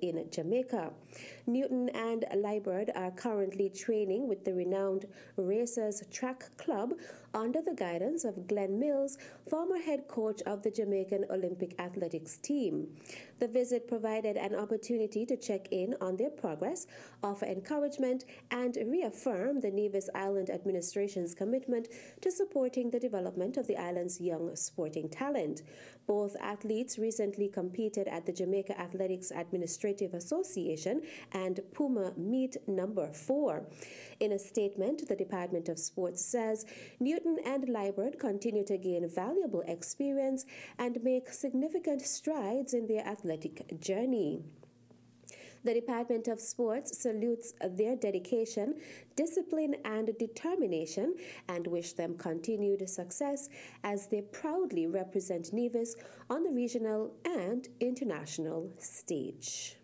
in Jamaica. Newton and Liburd are currently training with the renowned Racers Track Club under the guidance of Glenn Mills, former head coach of the Jamaican Olympic athletics team. The visit provided an opportunity to check in on their progress, offer encouragement, and reaffirm the Nevis Island administration's commitment to supporting the development of the island's young sporting talent. Both athletes recently competed at the Jamaica Athletics Administrative Association and Puma Meet number 4. In a statement, the Department of Sports says Newton and Liburd continue to gain valuable experience and make significant strides in their athletic journey. The Department of Sports salutes their dedication, discipline, and determination and wish them continued success as they proudly represent Nevis on the regional and international stage.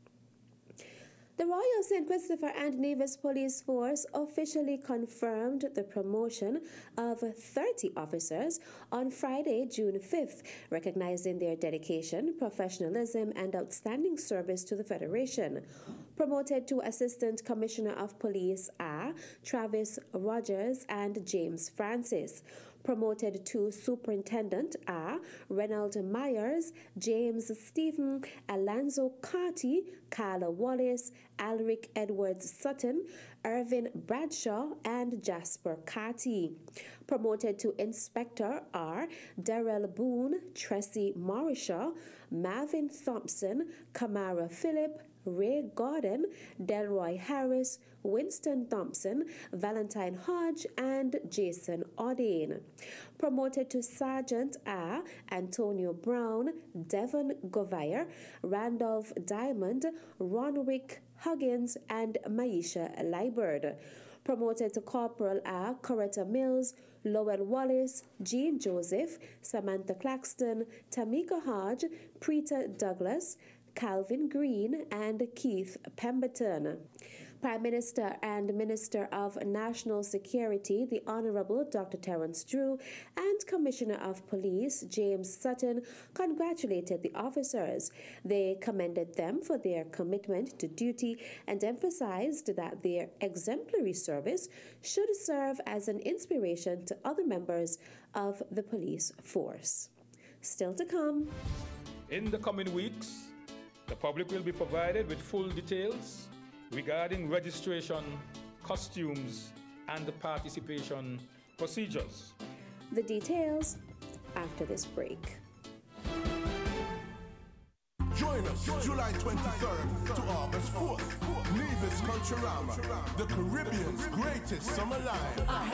The Royal St. Christopher and Nevis Police Force officially confirmed the promotion of 30 officers on Friday, June 5th, recognizing their dedication, professionalism, and outstanding service to the Federation. Promoted to Assistant Commissioner of Police are Travis Rogers and James Francis. Promoted to Superintendent are Reynold Myers, James Stephen, Alonzo Carty, Carla Wallace, Alric Edwards Sutton, Irvin Bradshaw, and Jasper Carty. Promoted to Inspector are Darrell Boone, Tracy Marishaw, Marvin Thompson, Kamara Phillip, Ray Gordon, Delroy Harris, Winston Thompson, Valentine Hodge, and Jason Audane. Promoted to Sergeant are Antonio Brown, Devon Govire, Randolph Diamond, Ronwick Huggins, and Maisha Liburd. Promoted to Corporal are Coretta Mills, Lowell Wallace, Jean Joseph, Samantha Claxton, Tamika Hodge, Preeta Douglas, Calvin Green, and Keith Pemberton. Prime Minister and Minister of National Security, the Honorable Dr. Terence Drew, and Commissioner of Police, James Sutton, congratulated the officers. They commended them for their commitment to duty and emphasized that their exemplary service should serve as an inspiration to other members of the police force. Still to come. In the coming weeks, the public will be provided with full details regarding registration, costumes, and the participation procedures. The details after this break. Join us July 23rd to August 4th. Nevis Culturama, the Caribbean's greatest summer live.